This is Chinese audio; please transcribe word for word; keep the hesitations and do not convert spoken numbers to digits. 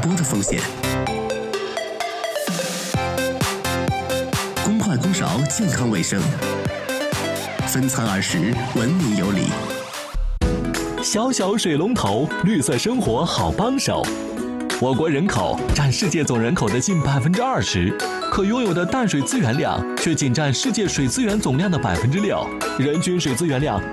播的风险。公筷公勺，健康卫生；分餐而食，文明有礼。 小小水龙头，绿色生活好帮手。我国人口占世界总人口的近百分之二十，可拥有的淡水资源量却仅占世界水资源总量的百分之六，人均水资源量